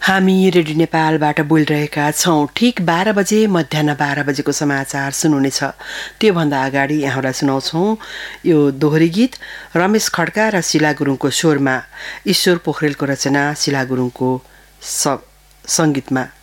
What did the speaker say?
हामी रेडियो नेपालबाट बोलिरहेका छौँ। ठिक 12 बजे मध्याह 12 बजेको समाचार सुन्नुहुनेछ। त्योभन्दा अगाडि यहाँलाई सुनाउँछौँ यो दोहोरी गीत रमेश खड्का र शिला गुरुङको स्वरमा, ईश्वर पोखरेलको रचना, शिला गुरुङको सङ्गीतमा।